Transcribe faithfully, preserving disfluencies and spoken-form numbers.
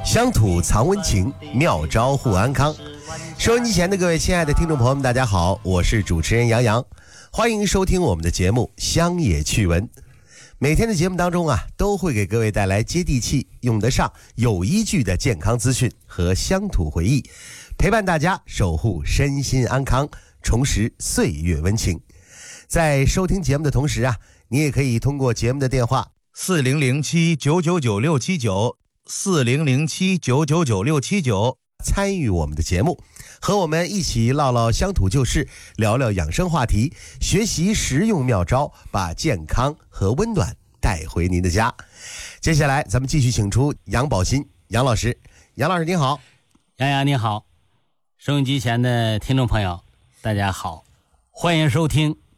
乡土藏温情，妙招护安康。收音机前的各位亲爱的听众朋友们，大家好，我是主持人杨洋，欢迎收听我们的节目《乡野趣闻》。每天的节目当中啊，都会给各位带来接地气、用得上、有依据的健康资讯和乡土回忆，陪伴大家守护身心安康，重拾岁月温情。在收听节目的同时啊，你也可以通过节目的电话四零零七九九九六七九四零零七九九九六七九参与我们的节目，和我们一起唠唠乡土旧事，聊聊养生话题，学习实用妙招，把健康和温暖带回您的家。接下来咱们继续请出杨宝新杨老师。杨老师您好。 杨洋你好，收音机前的听众朋友大家好，欢迎收听